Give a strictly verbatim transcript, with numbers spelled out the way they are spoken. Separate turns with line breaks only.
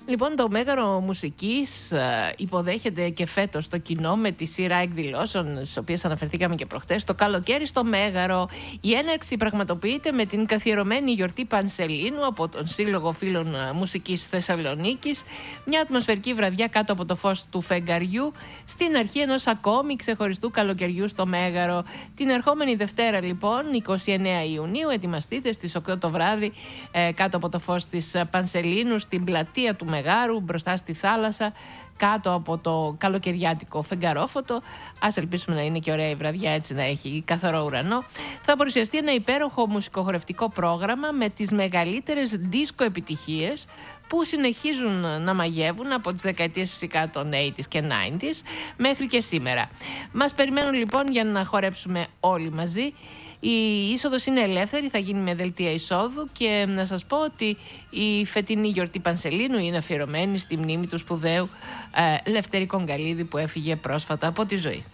Λοιπόν, το Μέγαρο Μουσικής ε, υποδέχεται και φέτος το κοινό με τη σειρά εκδηλώσεων, στις οποίες αναφερθήκαμε και προχτές, το καλοκαίρι στο Μέγαρο. Η έναρξη πραγματοποιείται με την καθιερωμένη γιορτή Πανσελίνου από τον Σύλλογο Φίλων Μουσικής Θεσσαλονίκης. Μια ατμοσφαιρική βραδιά κάτω από το φως του φεγγαριού, στην αρχή ενός ακόμη ξεχωριστού καλοκαιριού στο Μέγαρο. Την ερχόμενη Δευτέρα, λοιπόν, εικοστή ενάτη Ιουνίου, ετοιμαστείτε στις οκτώ το βράδυ ε, κάτω από το φως της Πανσελίνου, στην πλατεία του Μεγάρου, μπροστά στη θάλασσα, κάτω από το καλοκαιριάτικο φεγγαρόφωτο. Ας ελπίσουμε να είναι και ωραία η βραδιά, έτσι να έχει καθαρό ουρανό. Θα παρουσιαστεί ένα υπέροχο μουσικοχορευτικό πρόγραμμα με τις μεγαλύτερες δίσκο επιτυχίες που συνεχίζουν να μαγεύουν από τις δεκαετίες φυσικά των ογδόντα και ενενήντα μέχρι και σήμερα. Μας περιμένουν λοιπόν για να χορέψουμε όλοι μαζί. Η είσοδος είναι ελεύθερη, θα γίνει με δελτία εισόδου και να σας πω ότι η φετινή γιορτή Πανσελίνου είναι αφιερωμένη στη μνήμη του σπουδαίου ε, Λευτέρη Κογκαλίδη που έφυγε πρόσφατα από τη ζωή.